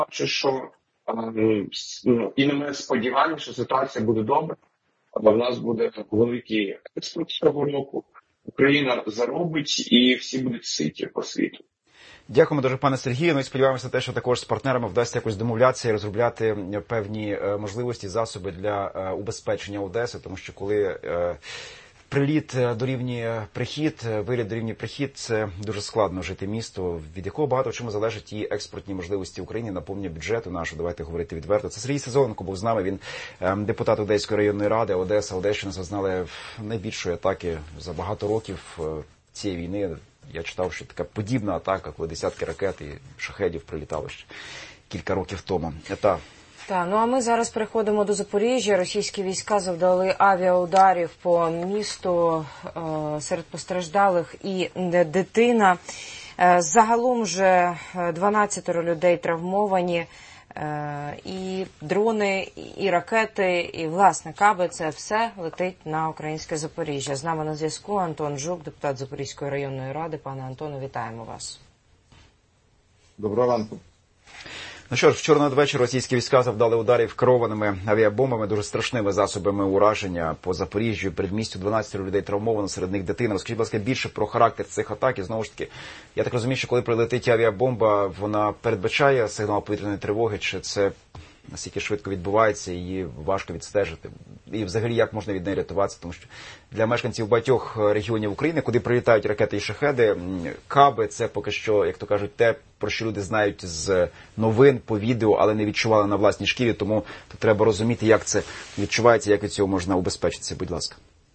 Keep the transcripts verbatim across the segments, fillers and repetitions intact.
бачу, що ем, с- ну, і не мене сподівання, що ситуація буде добра, або в нас буде великий експорт цього року. Україна заробить і всі будуть ситі по світу. Дякуємо дуже, пане Сергію. Ну і сподіваємося на те, що також з партнерами вдасться якось домовлятися і розробляти певні можливості, засоби для убезпечення Одеси, тому що коли приліт дорівнює прихід, виліт дорівнює прихід, це дуже складно жити місто, від якого багато в чому залежать і експортні можливості України, наповнення бюджету нашого. Давайте говорити відверто. Це Сергій Сезоненко був з нами, він депутат Одеської районної ради. Одеса, Одещина зазнали найбільшої атаки за багато років цієї війни. Я читав, що така подібна атака, коли десятки ракет і шахедів прилітали ще кілька років тому. Та. Так, ну а ми зараз переходимо до Запоріжжя. Російські війська завдали авіаударів по місту, е, серед постраждалих і дитина. Е, загалом вже дванадцятеро людей травмовані. Е, і дрони, і ракети, і, власне, каби – це все летить на українське Запоріжжя. З нами на зв'язку Антон Жук, депутат Запорізької районної ради. Пане Антоне, вітаємо вас. Доброго ранку. Ну що ж, вчора надвечір російські війська завдали ударів керованими авіабомбами, дуже страшними засобами ураження по Запоріжжю. Передмістю дванадцятеро людей травмовано, серед них дитина. Розкажіть, будь ласка, більше про характер цих атак. І знову ж таки, я так розумію, що коли прилетить авіабомба, вона передбачає сигнал повітряної тривоги, чи це настільки швидко відбувається, її важко відстежити? І взагалі, як можна від неї рятуватися? Тому що для мешканців багатьох регіонів України, куди прилітають ракети і шахеди, каби – це поки що, як то кажуть, те, про що люди знають з новин, по відео, але не відчували на власній шкірі. Тому тут треба розуміти, як це відчувається, як від цього можна убезпечитися. Будь ласка.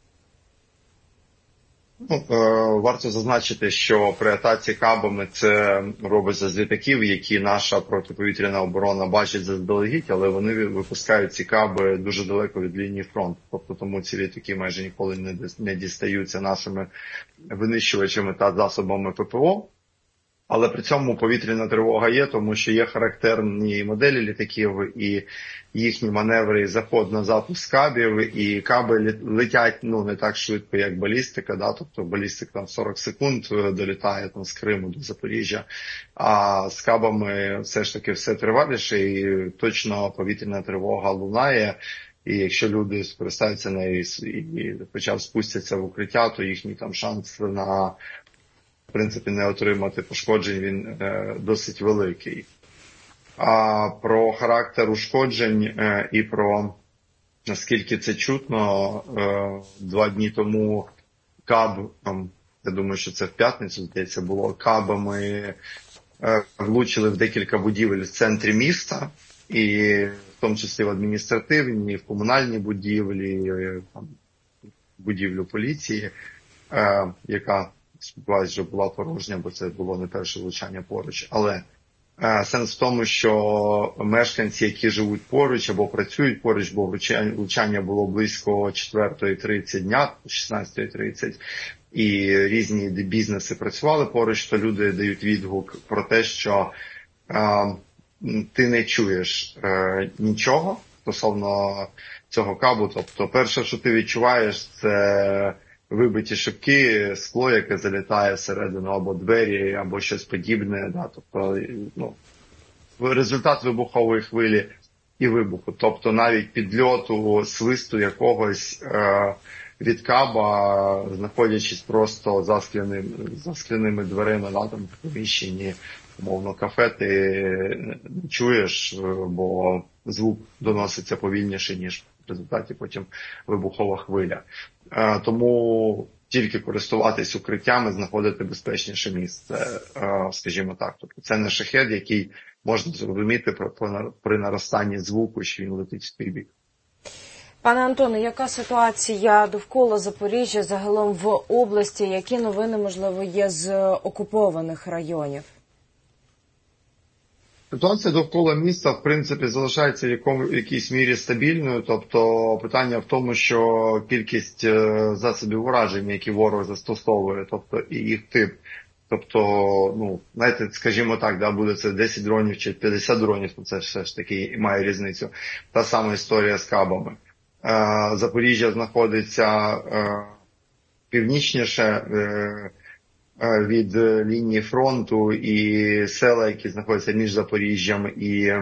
Ну, е, варто зазначити, що при атаці кабами це робиться з літаків, які наша протиповітряна оборона бачить заздалегідь, але вони випускають ці каби дуже далеко від лінії фронту. Тобто тому ці літаки майже ніколи не, не дістаються нашими винищувачами та засобами ППО. Але при цьому повітряна тривога є, тому що є характерні моделі літаків і їхні маневри і заход на запуск кабів, і каби летять ну не так швидко, як балістика, да, тобто балістика там сорок секунд долітає там з Криму до Запоріжжя, а з кабами все ж таки все триваліше і точно повітряна тривога лунає. І якщо люди скористаються нею і хоча б спустяться в укриття, то їхній там шанс на в принципі, не отримати пошкоджень, він е, досить великий. А про характер ушкоджень е, і про наскільки це чутно, е, два дні тому каб, там, я думаю, що це в п'ятницю, здається, було, кабами е, влучили в декілька будівель в центрі міста, і в тому числі в адміністративні, в комунальні будівлі, е, там, будівлю поліції, е, яка сподіваюсь, вже була порожня, бо це було не перше влучання поруч. Але е, сенс в тому, що мешканці, які живуть поруч або працюють поруч, бо влучання було близько четвертої тридцять дня, шістнадцятої тридцять, і різні бізнеси працювали поруч, то люди дають відгук про те, що е, ти не чуєш е, нічого стосовно цього кабу. Тобто перше, що ти відчуваєш, це вибиті шибки, скло, яке залітає всередину, або двері, або щось подібне. Да? Тобто, ну, результат вибухової хвилі і вибуху. Тобто навіть підльоту, свисту якогось е, від каба, знаходячись просто за скляними, за скляними дверима, да, там, в приміщенні, умовно, кафе, ти не чуєш, бо звук доноситься повільніше, ніж в результаті потім вибухова хвиля. Е, тому тільки користуватись укриттями, знаходити безпечніше місце, е, скажімо так. Тобто це не шахед, який можна зрозуміти при, при наростанні звуку, що він летить в твій бік. Пане Антоне, яка ситуація довкола Запоріжжя, загалом в області? Які новини, можливо, є з окупованих районів? Ситуація довкола міста, в принципі, залишається в якому, якійсь мірі стабільною. Тобто питання в тому, що кількість засобів ураження, які ворог застосовує, тобто і їх тип. Тобто, ну, знаєте, скажімо так, да, буде це десять дронів чи п'ятдесят дронів, то це все ж таки має різницю. Та сама історія з кабами. Запоріжжя знаходиться північніше від лінії фронту, і села, які знаходяться між Запоріжжям і